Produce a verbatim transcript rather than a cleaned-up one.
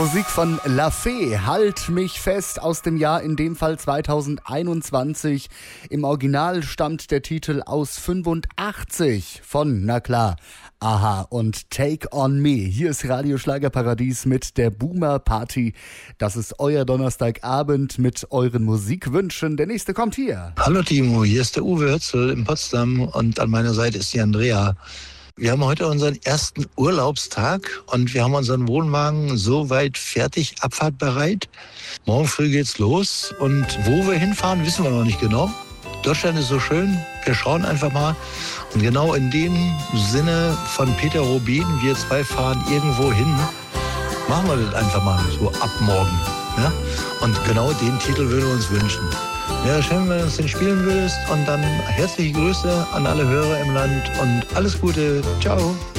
Musik von La Fee, Halt mich fest, aus dem Jahr in dem Fall zweitausendeinundzwanzig. Im Original stammt der Titel aus fünfundachtzig von, na klar, Aha und Take on Me. Hier ist Radio Schlagerparadies mit der Boomer Party. Das ist euer Donnerstagabend mit euren Musikwünschen. Der nächste kommt hier. Hallo Timo, hier ist der Uwe Hürzel in Potsdam und an meiner Seite ist die Andrea. Wir haben heute unseren ersten Urlaubstag und wir haben unseren Wohnwagen soweit fertig, abfahrtbereit. Morgen früh geht's los und wo wir hinfahren, wissen wir noch nicht genau. Deutschland ist so schön, wir schauen einfach mal. Und genau in dem Sinne von Peter Rubin, wir zwei fahren irgendwo hin, machen wir das einfach mal so ab morgen. Ja? Und genau den Titel würden wir uns wünschen. Wäre schön, wenn du uns den spielen würdest. Und dann herzliche Grüße an alle Hörer im Land und alles Gute. Ciao.